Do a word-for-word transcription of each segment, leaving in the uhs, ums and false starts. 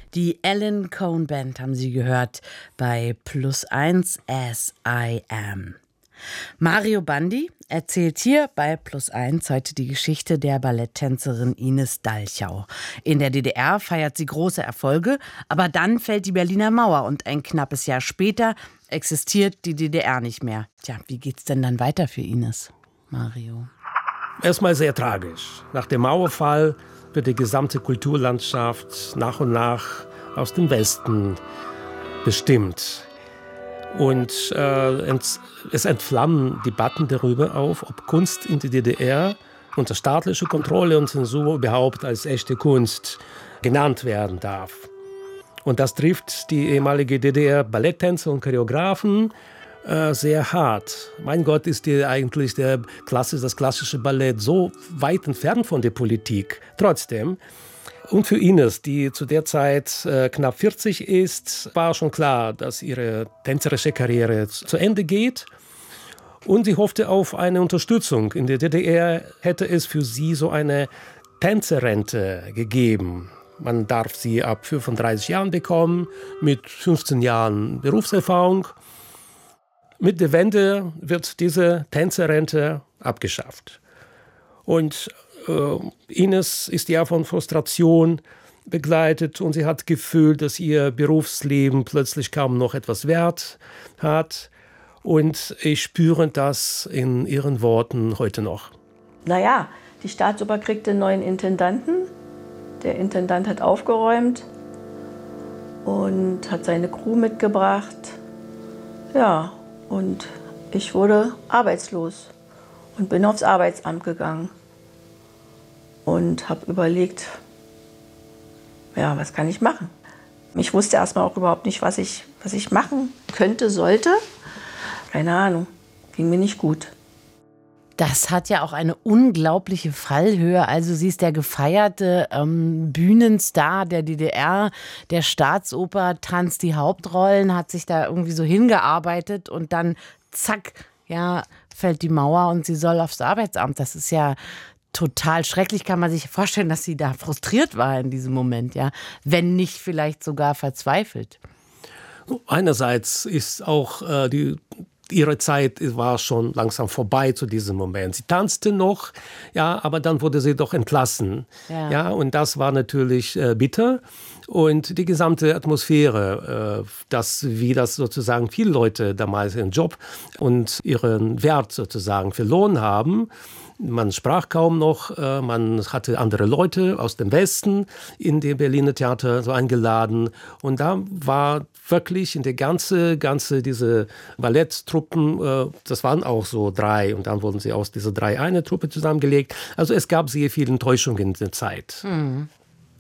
Die Alan Cohn Band haben Sie gehört bei Plus eins As I Am. Mario Bandi erzählt hier bei Plus eins heute die Geschichte der Balletttänzerin Ines Dalchau. In der D D R feiert sie große Erfolge, aber dann fällt die Berliner Mauer und ein knappes Jahr später existiert die D D R nicht mehr. Tja, wie geht's denn dann weiter für Ines, Mario? Erstmal sehr tragisch. Nach dem Mauerfall wird die gesamte Kulturlandschaft nach und nach aus dem Westen bestimmt. Und äh, es entflammen Debatten darüber auf, ob Kunst in der D D R unter staatlicher Kontrolle und Zensur überhaupt als echte Kunst genannt werden darf. Und das trifft die ehemalige D D R-Balletttänzer und Choreografen äh, sehr hart. Mein Gott, ist die eigentlich der Klasse, das klassische Ballett so weit entfernt von der Politik. Trotzdem. Und für Ines, die zu der Zeit äh, knapp vierzig ist, war schon klar, dass ihre tänzerische Karriere zu Ende geht. Und sie hoffte auf eine Unterstützung. In der D D R hätte es für sie so eine Tänzerrente gegeben. Man darf sie ab fünfunddreißig Jahren bekommen, mit fünfzehn Jahren Berufserfahrung. Mit der Wende wird diese Tänzerrente abgeschafft. Und Ines ist ja von Frustration begleitet und sie hat das Gefühl, dass ihr Berufsleben plötzlich kaum noch etwas wert hat. Und ich spüre das in ihren Worten heute noch. Naja, die Staatsoper kriegte einen neuen Intendanten. Der Intendant hat aufgeräumt und hat seine Crew mitgebracht. Ja, und ich wurde arbeitslos und bin aufs Arbeitsamt gegangen. Und habe überlegt, ja, was kann ich machen? Ich wusste erstmal auch überhaupt nicht, was ich, was ich machen könnte, sollte. Keine Ahnung, ging mir nicht gut. Das hat ja auch eine unglaubliche Fallhöhe. Also sie ist der gefeierte ähm, Bühnenstar der D D R, der Staatsoper, tanzt die Hauptrollen, hat sich da irgendwie so hingearbeitet und dann zack, ja, fällt die Mauer und sie soll aufs Arbeitsamt. Das ist ja total schrecklich, kann man sich vorstellen, dass sie da frustriert war in diesem Moment, ja, wenn nicht vielleicht sogar verzweifelt. Einerseits ist auch äh, die ihre Zeit war schon langsam vorbei zu diesem Moment. Sie tanzte noch, ja, aber dann wurde sie doch entlassen, ja, ja und das war natürlich äh, bitter. Und die gesamte Atmosphäre, äh, dass wie das sozusagen viele Leute damals ihren Job und ihren Wert sozusagen verloren haben. Man sprach kaum noch, äh, man hatte andere Leute aus dem Westen in den Berliner Theater so eingeladen. Und da war wirklich in der ganze, ganze diese Balletttruppen, äh, das waren auch so drei. Und dann wurden sie aus dieser drei eine Truppe zusammengelegt. Also es gab sehr viele Enttäuschungen in der Zeit. Mhm.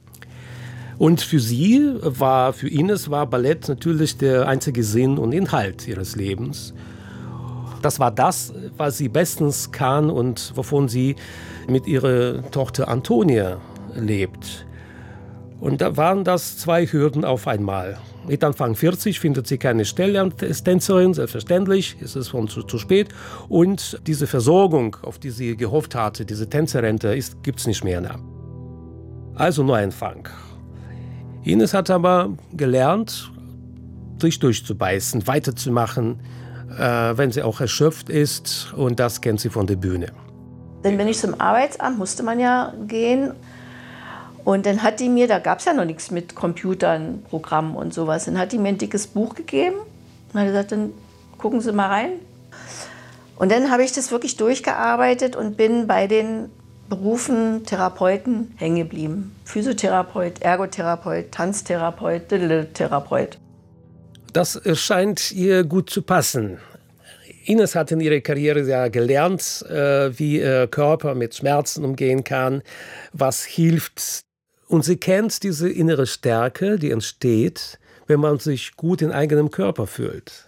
Und für sie war, für Ines war Ballett natürlich der einzige Sinn und Inhalt ihres Lebens. Das war das, was sie bestens kann und wovon sie mit ihrer Tochter Antonia lebt. Und da waren das zwei Hürden auf einmal. Mit Anfang vierzig findet sie keine Stelle als Tänzerin, selbstverständlich, ist es schon zu, zu spät. Und diese Versorgung, auf die sie gehofft hatte, diese Tänzerrente, gibt es nicht mehr. Ne? Also Neuanfang. Ines hat aber gelernt, sich durchzubeißen, weiterzumachen, Äh, wenn sie auch erschöpft ist, und das kennt sie von der Bühne. Dann bin ich zum Arbeitsamt, musste man ja gehen. Und dann hat die mir, da gab es ja noch nichts mit Computern, Programmen und sowas, dann hat die mir ein dickes Buch gegeben und hat gesagt, dann gucken Sie mal rein. Und dann habe ich das wirklich durchgearbeitet und bin bei den Berufen Therapeuten hängen geblieben. Physiotherapeut, Ergotherapeut, Tanztherapeut, Therapeut. Das erscheint ihr gut zu passen. Ines hat in ihrer Karriere ja gelernt, äh, wie ihr Körper mit Schmerzen umgehen kann, was hilft. Und sie kennt diese innere Stärke, die entsteht, wenn man sich gut in eigenem Körper fühlt.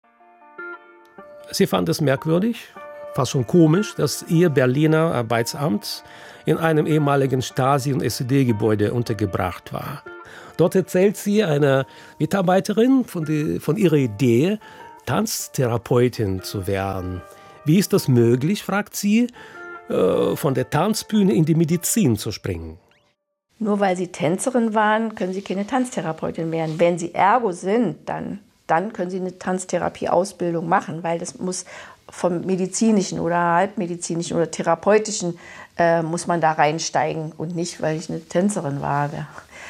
Sie fand es merkwürdig, fast schon komisch, dass ihr Berliner Arbeitsamt in einem ehemaligen Stasi- und S E D-Gebäude untergebracht war. Dort erzählt sie einer Mitarbeiterin von, die, von ihrer Idee, Tanztherapeutin zu werden. Wie ist das möglich, fragt sie, äh, von der Tanzbühne in die Medizin zu springen? Nur weil Sie Tänzerin waren, können Sie keine Tanztherapeutin werden. Wenn Sie Ergo sind, dann, dann können Sie eine Tanztherapie-Ausbildung machen, weil das muss vom medizinischen oder halbmedizinischen oder therapeutischen äh, muss man da reinsteigen und nicht, weil ich eine Tänzerin war. Ja.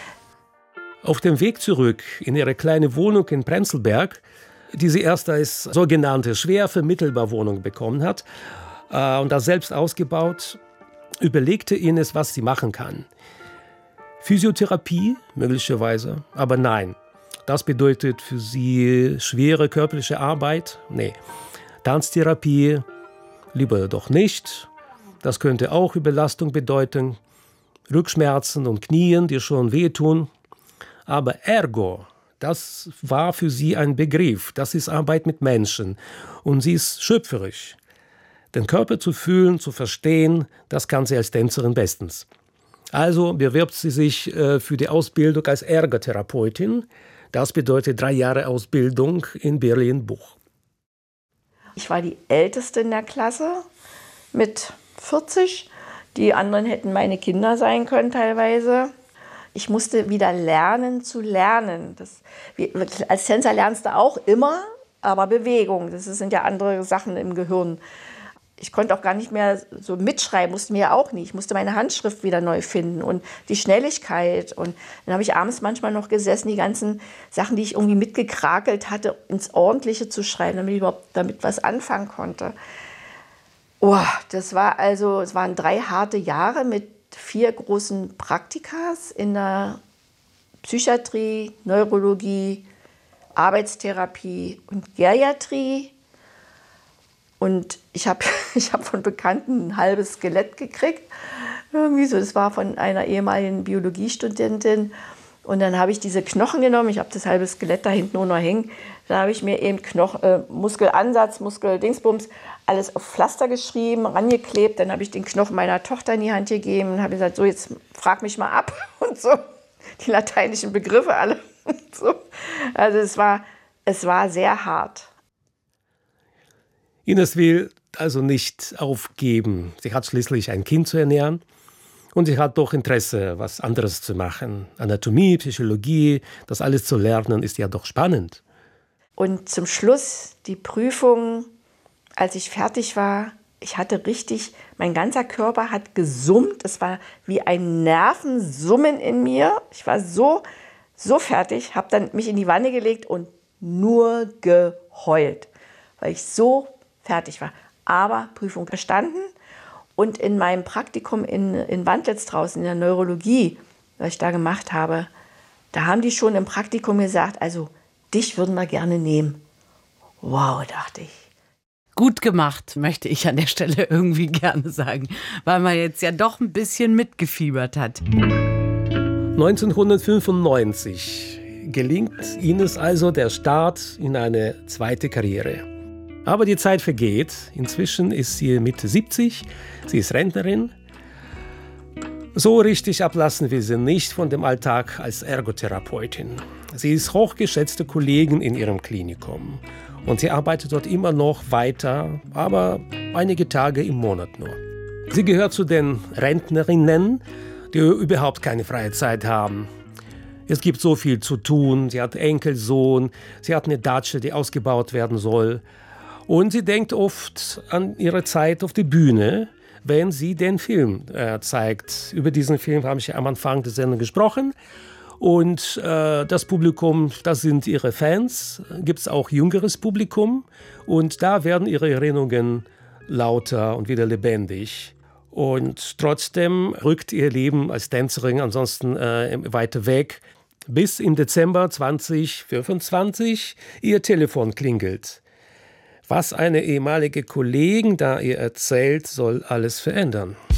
Auf dem Weg zurück in ihre kleine Wohnung in Prenzlberg, die sie erst als sogenannte schwer vermittelbar Wohnung bekommen hat äh, und das selbst ausgebaut, überlegte Ines, was sie machen kann. Physiotherapie möglicherweise, aber nein. Das bedeutet für sie schwere körperliche Arbeit? Nee. Tanztherapie lieber doch nicht. Das könnte auch Überlastung bedeuten. Rückschmerzen und Knien, die schon wehtun. Aber Ergo, das war für sie ein Begriff. Das ist Arbeit mit Menschen. Und sie ist schöpferisch. Den Körper zu fühlen, zu verstehen, das kann sie als Tänzerin bestens. Also bewirbt sie sich äh, für die Ausbildung als Ergotherapeutin. Das bedeutet drei Jahre Ausbildung in Berlin-Buch. Ich war die Älteste in der Klasse mit vierzig. Die anderen hätten meine Kinder sein können teilweise. Ich musste wieder lernen zu lernen. Das, wie, als Tänzer lernst du auch immer, aber Bewegung, das sind ja andere Sachen im Gehirn. Ich konnte auch gar nicht mehr so mitschreiben, musste mir ja auch nicht. Ich musste meine Handschrift wieder neu finden und die Schnelligkeit. Und dann habe ich abends manchmal noch gesessen, die ganzen Sachen, die ich irgendwie mitgekrakelt hatte, ins Ordentliche zu schreiben, damit ich überhaupt damit was anfangen konnte. Oh, das war also, es waren drei harte Jahre mit vier großen Praktikas in der Psychiatrie, Neurologie, Arbeitstherapie und Geriatrie. Und ich habe ich hab von Bekannten ein halbes Skelett gekriegt. Irgendwie so, das war von einer ehemaligen Biologiestudentin. Und dann habe ich diese Knochen genommen, ich habe das halbe Skelett da hinten nur noch hängen. Da habe ich mir eben Knochen, äh, Muskelansatz, Muskeldingsbums, alles auf Pflaster geschrieben, rangeklebt. Dann habe ich den Knochen meiner Tochter in die Hand gegeben und habe gesagt, so jetzt frag mich mal ab. Und so, die lateinischen Begriffe alle. Und so. Also es war, es war sehr hart. Ines will also nicht aufgeben. Sie hat schließlich ein Kind zu ernähren und sie hat doch Interesse, was anderes zu machen. Anatomie, Psychologie, das alles zu lernen, ist ja doch spannend. Und zum Schluss die Prüfung, als ich fertig war, ich hatte richtig, mein ganzer Körper hat gesummt. Es war wie ein Nervensummen in mir. Ich war so, so fertig, habe dann mich in die Wanne gelegt und nur geheult, weil ich so fertig war. Aber Prüfung bestanden. Und in meinem Praktikum in, in Wandlitz draußen, in der Neurologie, was ich da gemacht habe, da haben die schon im Praktikum gesagt, also dich würden wir gerne nehmen. Wow, dachte ich. Gut gemacht, möchte ich an der Stelle irgendwie gerne sagen, weil man jetzt ja doch ein bisschen mitgefiebert hat. neunzehnhundertfünfundneunzig gelingt Ines also der Start in eine zweite Karriere. Aber die Zeit vergeht. Inzwischen ist sie Mitte siebzig, sie ist Rentnerin. So richtig ablassen will sie nicht von dem Alltag als Ergotherapeutin. Sie ist hochgeschätzte Kollegin in ihrem Klinikum. Und sie arbeitet dort immer noch weiter, aber einige Tage im Monat nur. Sie gehört zu den Rentnerinnen, die überhaupt keine freie Zeit haben. Es gibt so viel zu tun. Sie hat Enkelsohn, sie hat eine Datsche, die ausgebaut werden soll. Und sie denkt oft an ihre Zeit auf der Bühne, wenn sie den Film äh, zeigt. Über diesen Film habe ich am Anfang der Sendung gesprochen. Und äh, das Publikum, das sind ihre Fans. Gibt es auch jüngeres Publikum. Und da werden ihre Erinnerungen lauter und wieder lebendig. Und trotzdem rückt ihr Leben als Tänzerin ansonsten äh, weiter weg, bis im Dezember zweitausendfünfundzwanzig ihr Telefon klingelt. Was eine ehemalige Kollegin da ihr erzählt, soll alles verändern.